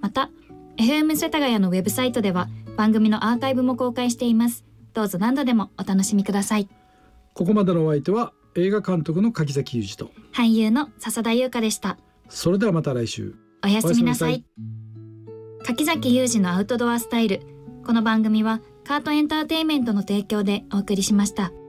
また FM 世田谷のウェブサイトでは番組のアーカイブも公開しています。どうぞ何度でもお楽しみください。 ここまでのお相手は映画監督の柿崎裕二と俳優の笹田優香でした。 それではまた来週。 おやすみなさい。柿崎裕二のアウトドアスタイル。この番組はカートエンターテインメントの提供でお送りしました。